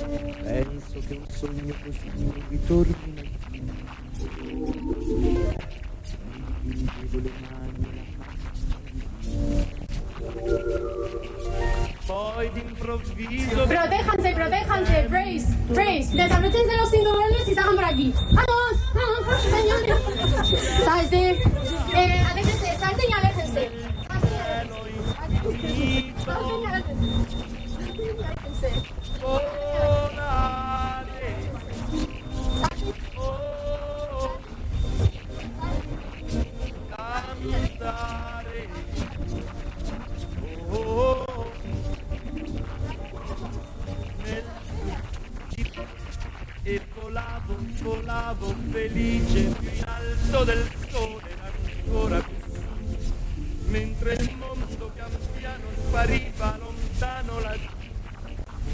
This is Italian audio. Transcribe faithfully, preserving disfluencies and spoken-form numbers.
Penso che un sogno così mi ritorni mai più. Mi dirigevo le mani alla poi d'improvviso. Protéjanse, protéjanse, Brace, Brace, desabróchense los cinturones y salgan por aquí. ¡Vamos! ¡Vamos, señores! ¡Salte! Eh, aléjense, salten y aléjense. Salten y aléjense. E volavo, volavo felice più in alto del sole ancora più, mentre il mondo pian piano spariva lontano laggiù.